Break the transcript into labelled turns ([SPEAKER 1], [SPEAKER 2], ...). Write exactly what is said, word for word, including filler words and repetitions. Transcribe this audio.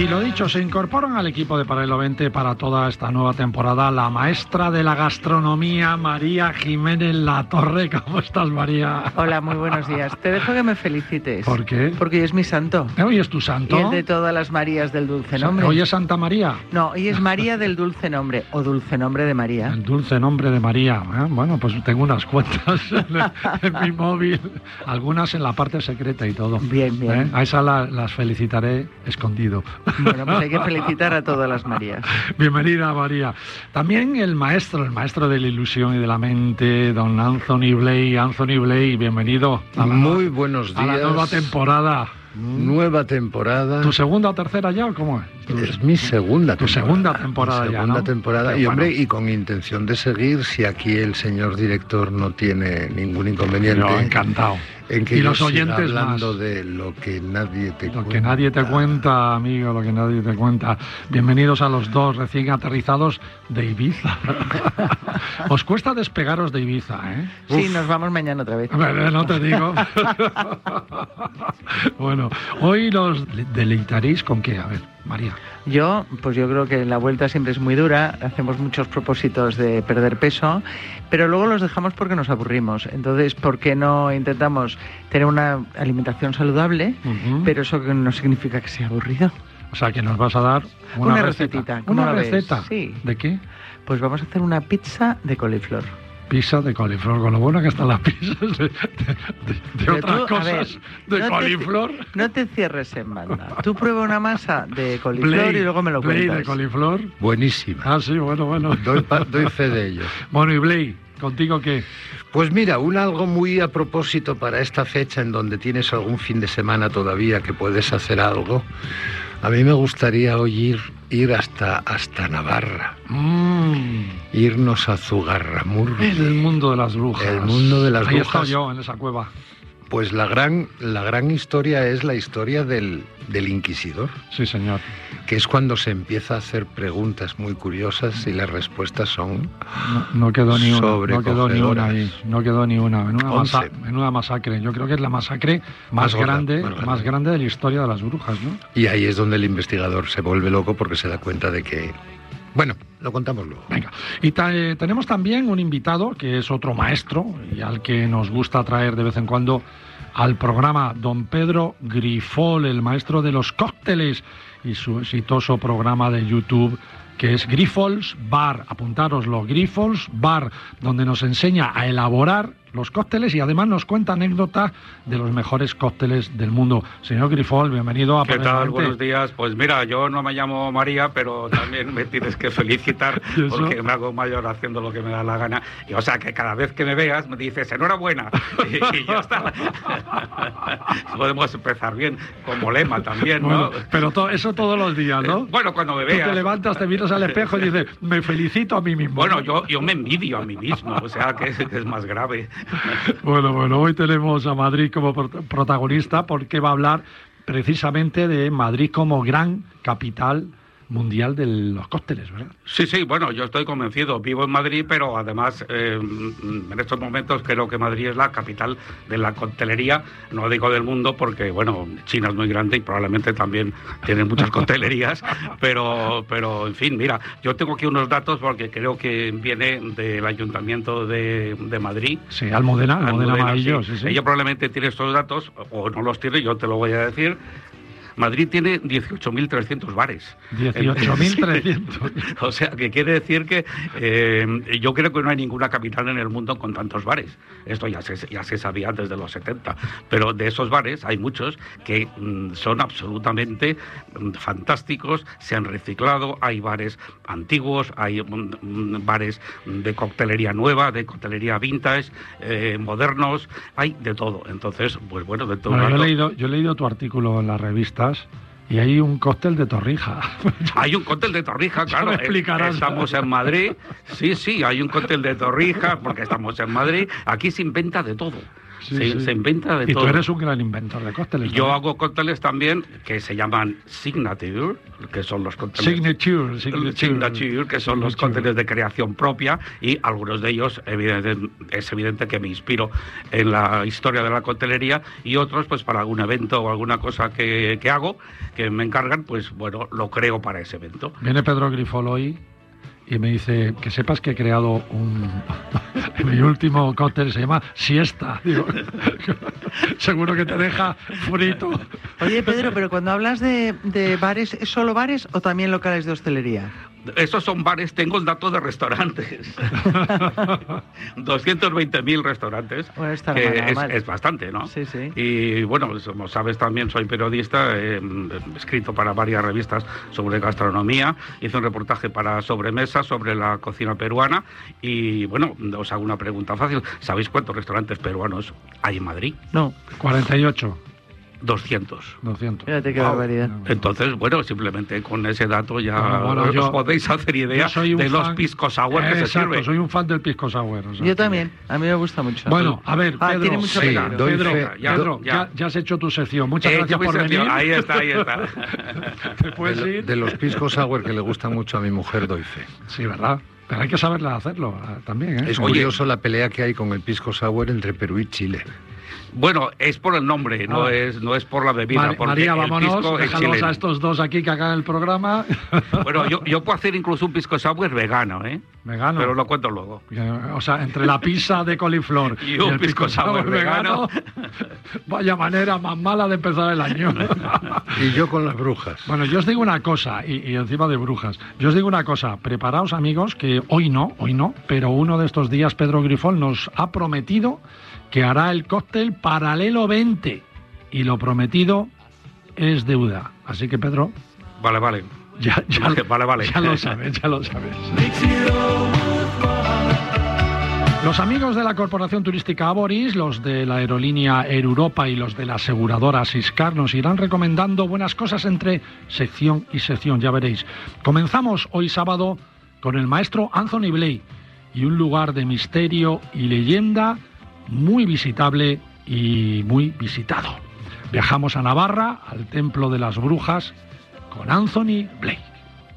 [SPEAKER 1] Y lo dicho, se incorporan al equipo de Paralelo veinte para toda esta nueva temporada la maestra de la gastronomía, María Jiménez Latorre. ¿Cómo estás, María?
[SPEAKER 2] Hola, muy buenos días. Te dejo que me felicites.
[SPEAKER 1] ¿Por qué?
[SPEAKER 2] Porque hoy es mi santo.
[SPEAKER 1] ¿Hoy es tu santo?
[SPEAKER 2] Y el de todas las Marías del dulce nombre.
[SPEAKER 1] ¿Hoy es Santa María?
[SPEAKER 2] No, hoy es María del dulce nombre, o dulce nombre de María.
[SPEAKER 1] El dulce nombre de María. ¿Eh? Bueno, pues tengo unas cuentas en, en mi móvil, algunas en la parte secreta y todo.
[SPEAKER 2] Bien, bien.
[SPEAKER 1] ¿Eh? A esas la, las felicitaré escondido.
[SPEAKER 2] Bueno, pues hay que felicitar a todas las Marías.
[SPEAKER 1] Bienvenida, María. También el maestro, el maestro de la ilusión y de la mente, don Anthony Blay. Anthony Blay, bienvenido.
[SPEAKER 3] A la, Muy buenos días.
[SPEAKER 1] A la nueva temporada.
[SPEAKER 3] Nueva temporada.
[SPEAKER 1] ¿Tu segunda o tercera ya o cómo es?
[SPEAKER 3] Es mi segunda
[SPEAKER 1] tu
[SPEAKER 3] temporada.
[SPEAKER 1] segunda temporada
[SPEAKER 3] mi
[SPEAKER 1] ya,
[SPEAKER 3] segunda
[SPEAKER 1] ¿no?
[SPEAKER 3] temporada.
[SPEAKER 1] Qué
[SPEAKER 3] y hombre,
[SPEAKER 1] bueno.
[SPEAKER 3] y con intención de seguir, si aquí el señor director no tiene ningún inconveniente.
[SPEAKER 1] Yo encantado.
[SPEAKER 3] En que
[SPEAKER 1] y
[SPEAKER 3] yo
[SPEAKER 1] los oyentes
[SPEAKER 3] siga hablando
[SPEAKER 1] más.
[SPEAKER 3] de lo que nadie te
[SPEAKER 1] lo
[SPEAKER 3] cuenta.
[SPEAKER 1] Lo que nadie te cuenta, amigo, lo que nadie te cuenta. Bienvenidos a los dos recién aterrizados de Ibiza. Os cuesta despegaros de Ibiza, ¿eh?
[SPEAKER 2] Sí, Uf. Nos vamos mañana otra vez.
[SPEAKER 1] No te digo. Bueno, hoy los deleitaréis con qué, a ver, María.
[SPEAKER 2] Yo, pues yo creo que la vuelta siempre es muy dura, hacemos muchos propósitos de perder peso, pero luego los dejamos porque nos aburrimos. Entonces, ¿por qué no intentamos tener una alimentación saludable, uh-huh. pero eso no significa que sea aburrido?
[SPEAKER 1] O sea, que nos vas a dar una,
[SPEAKER 2] una
[SPEAKER 1] receta.
[SPEAKER 2] recetita.
[SPEAKER 1] ¿Una receta?
[SPEAKER 2] Sí.
[SPEAKER 1] ¿De qué?
[SPEAKER 2] Pues vamos a hacer una pizza de coliflor.
[SPEAKER 1] Pizza de coliflor, con lo bueno que están las pizzas de, de, de, de otras tú, cosas ver, de no coliflor.
[SPEAKER 2] Te, no te cierres en banda. Tú prueba una masa de coliflor
[SPEAKER 1] Blay,
[SPEAKER 2] y luego me lo
[SPEAKER 1] Blay
[SPEAKER 2] cuentas.
[SPEAKER 1] de coliflor.
[SPEAKER 3] Buenísima.
[SPEAKER 1] Ah, sí, bueno, bueno.
[SPEAKER 3] Doy, doy fe de ello.
[SPEAKER 1] Bueno, y Blay, ¿contigo qué?
[SPEAKER 3] Pues mira, un algo muy a propósito para esta fecha en donde tienes algún fin de semana todavía que puedes hacer algo. A mí me gustaría hoy ir, ir hasta, hasta Navarra.
[SPEAKER 1] Mm.
[SPEAKER 3] Irnos a Zugarramurdi.
[SPEAKER 1] El mundo de las brujas.
[SPEAKER 3] El mundo de las
[SPEAKER 1] Ahí
[SPEAKER 3] brujas.
[SPEAKER 1] Ahí he estado yo, en esa cueva.
[SPEAKER 3] Pues la gran, la gran historia es la historia del, del inquisidor.
[SPEAKER 1] Sí, señor.
[SPEAKER 3] Que es cuando se empieza a hacer preguntas muy curiosas y las respuestas son
[SPEAKER 1] No, no quedó ni una, no quedó ni una ahí, no quedó ni una. Menuda, masa, menuda masacre. Yo creo que es la masacre más, más grande, gorda, más grande, más grande de la historia de las brujas, ¿no?
[SPEAKER 3] Y ahí es donde el investigador se vuelve loco porque se da cuenta de que... Bueno, lo contamos luego.
[SPEAKER 1] Venga. Y ta- eh, tenemos también un invitado que es otro maestro y al que nos gusta traer de vez en cuando al programa, don Pedro Grifol, el maestro de los cócteles y su exitoso programa de YouTube que es Grifols Bar. Apuntároslo, Grifols Bar, donde nos enseña a elaborar los cócteles y además nos cuenta anécdotas de los mejores cócteles del mundo. Señor Grifol, bienvenido a
[SPEAKER 4] ¿Qué tal? Buenos días. Pues mira, yo no me llamo María, pero también me tienes que felicitar porque me hago mayor haciendo lo que me da la gana. Y o sea, que cada vez que me veas me dices enhorabuena y, y ya está. Podemos empezar bien, como lema también, ¿no?
[SPEAKER 1] Bueno, pero to- eso todos los días, ¿no?
[SPEAKER 4] Eh, bueno, cuando me veas.
[SPEAKER 1] Tú te levantas, te miras al espejo y dices, me felicito a mí mismo.
[SPEAKER 4] Bueno, yo, yo me envidio a mí mismo, o sea, que es, que es más grave.
[SPEAKER 1] Bueno, bueno, hoy tenemos a Madrid como protagonista porque va a hablar precisamente de Madrid como gran capital mundial de los cócteles, ¿verdad?
[SPEAKER 4] Sí, sí, bueno, yo estoy convencido. Vivo en Madrid, pero además eh, en estos momentos creo que Madrid es la capital de la coctelería. No digo del mundo porque, bueno, China es muy grande y probablemente también tiene muchas coctelerías, pero, pero en fin, mira, yo tengo aquí unos datos porque creo que viene del Ayuntamiento de, de Madrid.
[SPEAKER 1] Sí, Almudena, Almudena, Almudena Amarillo,
[SPEAKER 4] sí.
[SPEAKER 1] Sí, sí.
[SPEAKER 4] Ella probablemente tiene estos datos, o no los tiene, yo te lo voy a decir. Madrid tiene dieciocho mil trescientos bares.
[SPEAKER 1] dieciocho mil trescientos.
[SPEAKER 4] O sea, que quiere decir que eh, yo creo que no hay ninguna capital en el mundo con tantos bares. Esto ya se, ya se sabía desde los setenta. Pero de esos bares hay muchos que mm, son absolutamente mm, fantásticos, se han reciclado, hay bares antiguos, hay mm, bares de coctelería nueva, de coctelería vintage, eh, modernos, hay de todo. Entonces, pues bueno, de todo.
[SPEAKER 1] Bueno,
[SPEAKER 4] rato...
[SPEAKER 1] yo, he leído, yo he leído tu artículo en la revista y hay un cóctel de torrija.
[SPEAKER 4] Hay un cóctel de torrija, claro.
[SPEAKER 1] Me explicarás.
[SPEAKER 4] Estamos en Madrid. Sí, sí, hay un cóctel de torrija porque estamos en Madrid. Aquí se inventa de todo.
[SPEAKER 1] Sí,
[SPEAKER 4] se,
[SPEAKER 1] sí.
[SPEAKER 4] se inventa de
[SPEAKER 1] y
[SPEAKER 4] todo.
[SPEAKER 1] tú eres un gran inventor de cócteles.
[SPEAKER 4] Yo
[SPEAKER 1] ¿no?
[SPEAKER 4] hago cócteles también que se llaman Signature, que son los cócteles...
[SPEAKER 1] Signature, signature.
[SPEAKER 4] Signature, que son los
[SPEAKER 1] Signature.
[SPEAKER 4] cócteles de creación propia, y algunos de ellos evidente, es evidente que me inspiro en la historia de la coctelería, y otros pues para algún evento o alguna cosa que, que hago, que me encargan, pues bueno, lo creo para ese evento.
[SPEAKER 1] Viene Pedro Grifol hoy y me dice que sepas que he creado un... mi último cóctel se llama Siesta. Digo, seguro que te deja frito.
[SPEAKER 2] Oye, Pedro, pero cuando hablas de, de bares, ¿es solo bares o también locales de hostelería?
[SPEAKER 4] Esos son bares, tengo el dato de restaurantes. doscientos veinte mil restaurantes,
[SPEAKER 2] Bueno, está
[SPEAKER 4] que
[SPEAKER 2] nada
[SPEAKER 4] es,
[SPEAKER 2] mal.
[SPEAKER 4] es bastante, ¿no?
[SPEAKER 2] Sí, sí.
[SPEAKER 4] Y bueno, como sabes también soy periodista, he escrito para varias revistas sobre gastronomía, hice un reportaje para Sobremesa sobre la cocina peruana, y bueno, os hago una pregunta fácil. ¿Sabéis cuántos restaurantes peruanos hay en Madrid?
[SPEAKER 2] No,
[SPEAKER 1] cuarenta y ocho,
[SPEAKER 4] doscientos.
[SPEAKER 1] doscientos.
[SPEAKER 2] fíjate qué
[SPEAKER 4] Wow.
[SPEAKER 2] barbaridad.
[SPEAKER 4] Entonces, bueno, simplemente con ese dato ya
[SPEAKER 1] Bueno, bueno,
[SPEAKER 4] os
[SPEAKER 1] yo-
[SPEAKER 4] podéis hacer idea
[SPEAKER 1] Yo soy un
[SPEAKER 4] de los
[SPEAKER 1] fan-
[SPEAKER 4] pisco sour que se
[SPEAKER 1] Exacto,
[SPEAKER 4] sirven.
[SPEAKER 1] soy un fan del pisco sour. o sea
[SPEAKER 2] Yo
[SPEAKER 1] que-
[SPEAKER 2] también, a mí me gusta mucho.
[SPEAKER 1] Bueno, a ver,
[SPEAKER 2] Ah,
[SPEAKER 1] Pedro,
[SPEAKER 2] tiene mucho
[SPEAKER 1] sí,
[SPEAKER 2] peligro.
[SPEAKER 3] doy
[SPEAKER 1] Pedro,
[SPEAKER 3] fe,
[SPEAKER 4] ya,
[SPEAKER 1] Pedro,
[SPEAKER 4] ya.
[SPEAKER 1] ya, ya has hecho tu sección. Muchas
[SPEAKER 4] He
[SPEAKER 1] gracias
[SPEAKER 4] hecho
[SPEAKER 1] por
[SPEAKER 4] mi sección.
[SPEAKER 1] venir.
[SPEAKER 4] Ahí está, ahí está.
[SPEAKER 1] Te puedes
[SPEAKER 3] De,
[SPEAKER 1] ir.
[SPEAKER 3] de los pisco sour que le gustan mucho a mi mujer, doy fe.
[SPEAKER 1] Sí, ¿verdad? Pero hay que saberle hacerlo ah, también, ¿eh?
[SPEAKER 3] Es
[SPEAKER 4] Oye.
[SPEAKER 3] curioso la pelea que hay con el pisco sour entre Perú y Chile.
[SPEAKER 4] Bueno, es por el nombre, no,
[SPEAKER 1] Ah.
[SPEAKER 4] es, no es por la bebida.
[SPEAKER 1] Mari-
[SPEAKER 4] porque
[SPEAKER 1] María,
[SPEAKER 4] el
[SPEAKER 1] vámonos,
[SPEAKER 4] pisco es
[SPEAKER 1] déjalos
[SPEAKER 4] chileno.
[SPEAKER 1] a estos dos aquí que hagan el programa.
[SPEAKER 4] Bueno, yo, yo puedo hacer incluso un pisco sour vegano, ¿eh?
[SPEAKER 1] Vegano.
[SPEAKER 4] Pero lo cuento luego.
[SPEAKER 1] O sea, entre la pizza de coliflor
[SPEAKER 4] Y un
[SPEAKER 1] el
[SPEAKER 4] pisco sour vegano.
[SPEAKER 1] Vaya manera más mala de empezar el año.
[SPEAKER 3] Y yo con las brujas.
[SPEAKER 1] Bueno, yo os digo una cosa, y, y encima de brujas, yo os digo una cosa, preparaos amigos, que hoy no, hoy no, pero uno de estos días Pedro Grifol nos ha prometido que hará el cóctel Paralelo veinte, y lo prometido es deuda. Así que Pedro,
[SPEAKER 4] Vale, vale.
[SPEAKER 1] ya, ya,
[SPEAKER 4] Vale, vale, vale.
[SPEAKER 1] ya lo sabes, ya lo sabes. Los amigos de la Corporación Turística Aboris, los de la aerolínea Air Europa y los de la aseguradora Siscar nos irán recomendando buenas cosas entre sección y sección, ya veréis. Comenzamos hoy sábado con el maestro Anthony Blay y un lugar de misterio y leyenda muy visitable y muy visitado. Viajamos a Navarra, al Templo de las Brujas, con Anthony Blay.